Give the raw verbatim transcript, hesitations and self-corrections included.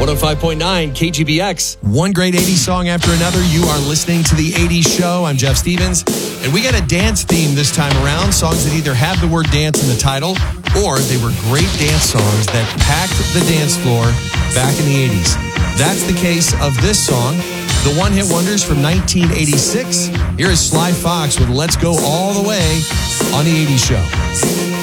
oh five point nine K G B X. One great eighties song after another. You are listening to The eighties Show. I'm Jeff Stevens. And we got a dance theme this time around. Songs that either have the word dance in the title or they were great dance songs that packed the dance floor back in the eighties. That's the case of this song, the one-hit wonders from nineteen eighty-six. Here is Sly Fox with Let's Go All the Way on The eighties Show.